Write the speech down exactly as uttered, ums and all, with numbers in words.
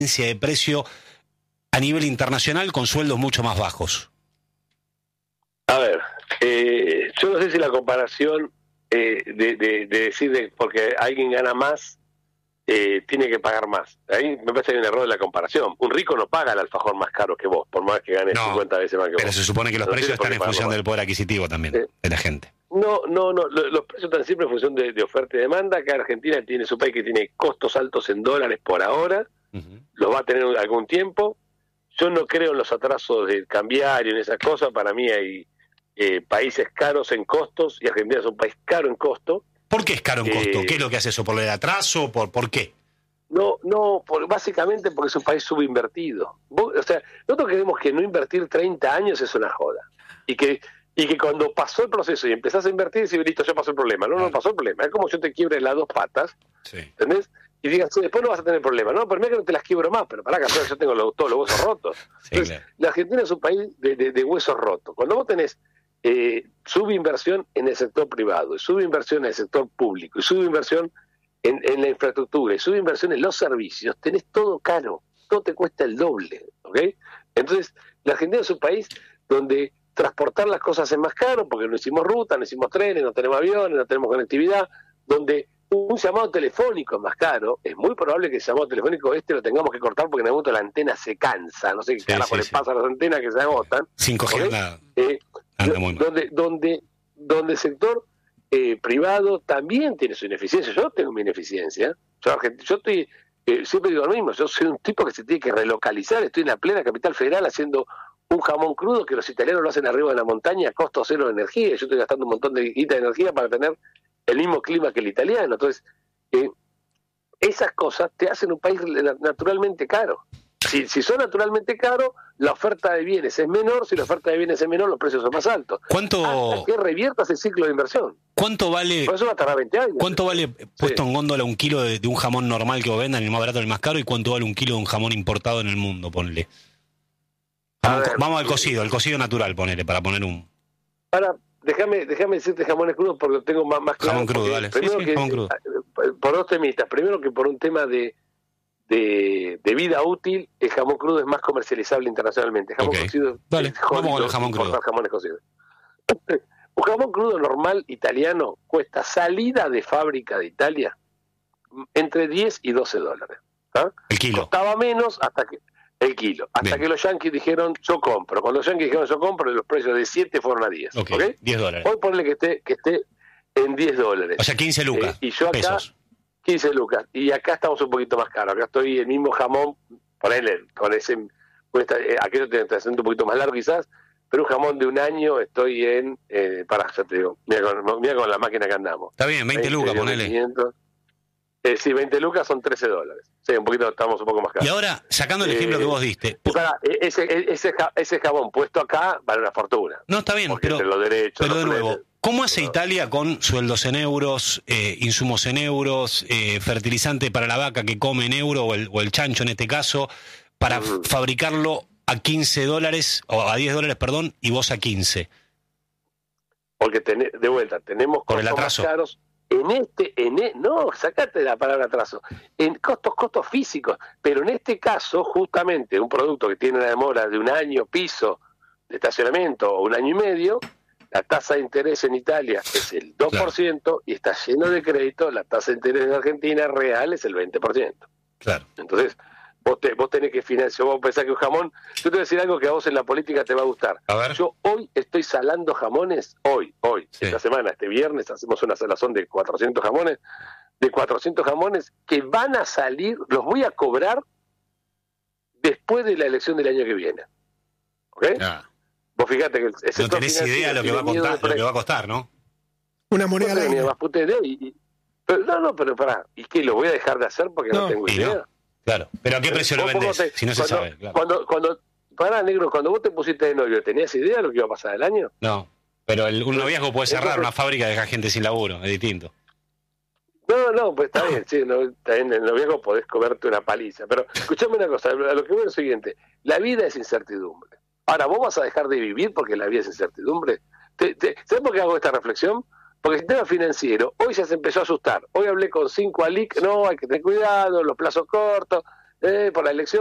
de precio a nivel internacional con sueldos mucho más bajos? A ver, eh, yo no sé si la comparación eh, de, de, de decir de porque alguien gana más, eh, tiene que pagar más. Ahí me parece que hay un error de la comparación. Un rico no paga el alfajor más caro que vos, por más que gane no, cincuenta veces más que pero vos. se supone que los no precios están en función más. del poder adquisitivo también, eh, de la gente. No, no, no, los precios están siempre en función de, de oferta y demanda. Acá Argentina tiene su país que tiene costos altos en dólares por ahora, uh-huh. Los va a tener algún tiempo. Yo no creo en los atrasos del cambiario, en esas cosas. Para mí hay eh, países caros en costos y Argentina es un país caro en costo. ¿Por qué es caro en costo? Eh, ¿Qué es lo que hace eso? ¿Por el atraso? ¿Por, por qué? No, no, por, básicamente porque es un país subinvertido. Vos, o sea, nosotros creemos que no invertir treinta años es una joda. Y que y que cuando pasó el proceso y empezás a invertir, decís, listo, ya pasó el problema. No, no pasó el problema. Es como yo te quiebre las dos patas, sí. ¿Entendés? Y digas, después no vas a tener problema. No, pero mira que no te las quiebro más, pero pará, campeón, yo tengo lo, todos los huesos rotos. Sí, entonces, claro. La Argentina es un país de, de, de huesos rotos. Cuando vos tenés eh, subinversión en el sector privado, y subinversión en el sector público, y subinversión en, en la infraestructura, y subinversión en los servicios, tenés todo caro. Todo te cuesta el doble, ¿ok? Entonces, la Argentina es un país donde transportar las cosas es más caro porque no hicimos ruta, no hicimos trenes, no tenemos aviones, no tenemos conectividad, donde un llamado telefónico es más caro. Es muy probable que el llamado telefónico este lo tengamos que cortar porque en algún momento la antena se cansa, no sé qué sí, carajo sí, le sí. pasa a las antenas que se agotan. cinco G nada. Eh, anda muy mal. Donde, donde, donde el sector eh, privado también tiene su ineficiencia. Yo tengo mi ineficiencia. Yo, yo estoy, eh, siempre digo lo mismo, yo soy un tipo que se tiene que relocalizar, estoy en la plena capital federal haciendo un jamón crudo que los italianos lo hacen arriba de la montaña a costo cero de energía. Yo estoy gastando un montón de guita de energía para tener el mismo clima que el italiano. Entonces, eh, esas cosas te hacen un país naturalmente caro. Si, si son naturalmente caros, la oferta de bienes es menor. Si la oferta de bienes es menor, los precios son más altos. ¿Cuánto? Hasta que reviertas el ciclo de inversión. ¿Cuánto vale? Por eso va a tardar veinte años. ¿Cuánto vale puesto sí. en góndola un kilo de, de un jamón normal que vos vendan, el más barato, el más caro? ¿Y cuánto vale un kilo de un jamón importado en el mundo? Ponle. Vamos, ver, vamos al cocido, el cocido natural, ponele, para poner un... Ahora, déjame déjame decirte jamones crudos porque lo tengo más, más claro. Jamón crudo, dale. Primero sí, sí, que, jamón crudo. Por dos temistas. Primero que por un tema de, de, de vida útil, el jamón crudo es más comercializable internacionalmente. El jamón okay. cocido... Dale, vamos con el jamón crudo. Jamones cocidos. Un jamón crudo normal italiano cuesta salida de fábrica de Italia entre diez y doce dólares. ¿Ah? El kilo. Costaba menos hasta que... El kilo. Hasta Bien. que los yanquis dijeron, yo compro. Cuando los yanquis dijeron, yo compro, los precios de siete fueron a diez. Ok, ¿okay? diez dólares. Hoy ponle que esté, que esté en diez dólares. O sea, quince lucas. Eh, y yo acá, pesos. quince lucas. Y acá estamos un poquito más caros. Acá estoy el mismo jamón, ponele, con ese, cuesta, eh, aquello te está haciendo un poquito más largo quizás, pero un jamón de un año estoy en, eh, pará, ya te digo, mira con, mira con la máquina que andamos. Está bien, veinte lucas, ponele. quinientos Eh, sí, veinte lucas son trece dólares. Sí, un poquito, estamos un poco más caros. Y ahora, sacando el ejemplo eh, que vos diste... Para, ese, ese, ese jabón puesto acá vale una fortuna. No, está bien, pero, los derechos, pero de los nuevo, precios, ¿cómo hace no. Italia con sueldos en euros, eh, insumos en euros, eh, fertilizante para la vaca que come en euro, o el, o el chancho en este caso, para mm. fabricarlo a quince dólares, o a diez dólares, perdón, y vos a quince? Porque, ten, de vuelta, tenemos por el atraso. Más caros. En este, en e, no, sacate la palabra atraso, en costos, costos físicos, pero en este caso, justamente, un producto que tiene una demora de un año piso de estacionamiento o un año y medio, la tasa de interés en Italia es el dos por ciento claro. y está lleno de crédito, la tasa de interés en Argentina real es el veinte por ciento. Claro. Entonces, vos, te, vos tenés que financiar, vos pensás que un jamón, yo te voy a decir algo que a vos en la política te va a gustar. A ver. Yo hoy estoy salando jamones, hoy, hoy, sí. esta semana, este viernes, hacemos una salazón de cuatrocientos jamones, de cuatrocientos jamones que van a salir, los voy a cobrar después de la elección del año que viene. ¿Ok? Ah. Vos fíjate que el no tenés idea de lo que va a costar, lo que va a costar, ¿no? Una moneda no, ni más puta idea y, y, pero, no, no, pero pará, ¿y qué? ¿Lo voy a dejar de hacer porque no, no tengo idea? No. Claro, pero ¿a qué precio lo vendés? Te, si no se cuando, sabe, claro. Cuando, cuando, pará, negro, cuando vos te pusiste de novio, ¿tenías idea de lo que iba a pasar el año? No, pero el, un noviazgo puede cerrar, Entonces, una fábrica deja gente sin laburo, es distinto. No, no, pues está bien, sí, no, está bien, en el noviazgo podés comerte una paliza, pero escuchame una cosa, a lo que voy es lo siguiente, la vida es incertidumbre. Ahora, ¿vos vas a dejar de vivir porque la vida es incertidumbre? ¿Te, te, ¿Sabés por qué hago esta reflexión? Porque el sistema financiero hoy ya se empezó a asustar. Hoy hablé con cinco A L I C, no, hay que tener cuidado, los plazos cortos. eh, por la elección